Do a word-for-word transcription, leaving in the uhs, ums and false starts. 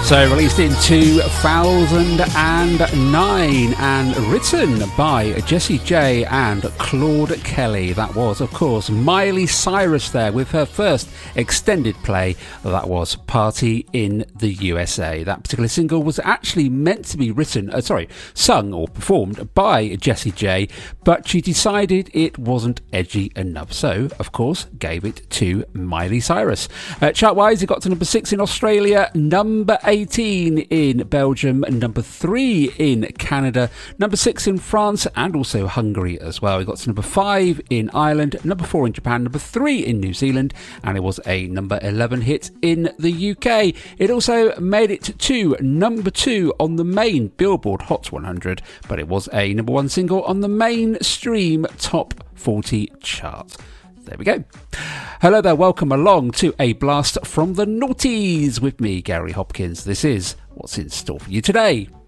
So released in two thousand nine and written by Jessie J and Claude Kelly. That was, of course, Miley Cyrus there with her first extended play. That was Party in the U S A. That particular single was actually meant to be written, uh, sorry, sung or performed by Jessie J, but she decided it wasn't edgy enough. So, of course, gave it to Miley Cyrus. Uh, chart-wise, it got to number six in Australia, number eighteen in Belgium, number three in Canada, number six in France, and also Hungary as well. We got to number five in Ireland, number four in Japan, number three in New Zealand, and it was a number eleven hit in the U K. It also made it to number two on the main Billboard Hot one hundred, but it was a number one single on the mainstream Top forty chart. There we go. Hello there, welcome along to a blast from the noughties with me, Gary Hopkins. This is what's in store for you today.